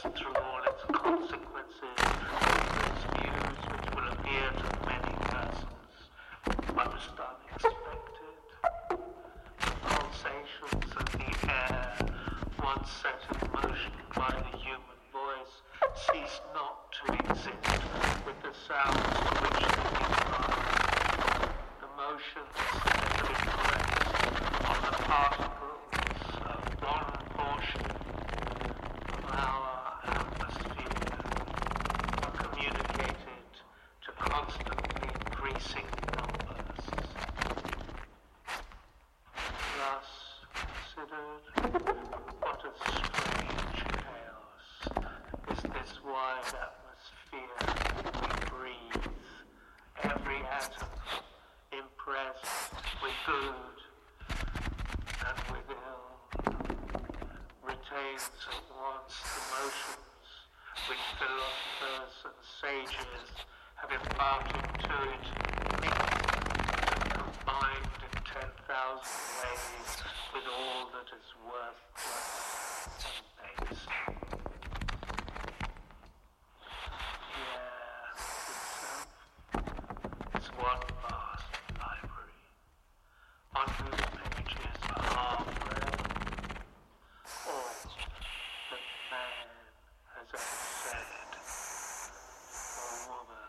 through all its consequences, its views which will appear to many persons most unexpected. Pulsations of the air, once set in motion by the human voice, cease not to exist with the sounds to which they give rise. The motions that have been placed on the particles of one portion of our atmosphere are communicated to constantly increasing numbers. Thus considered, what a strange chaos is this wide atmosphere we breathe, every atom impressed with good and with ill, retains at once the motions which philosophers and sages have imparted to it, mixed and combined in 10,000 ways with all that is worthless and base. The air itself is one vast library, on whose pages are half-read all that man has ever said, or woman.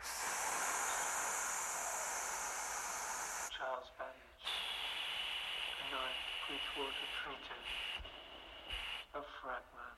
Charles Babbage, The Ninth Bridgewater Treatise, a fragment.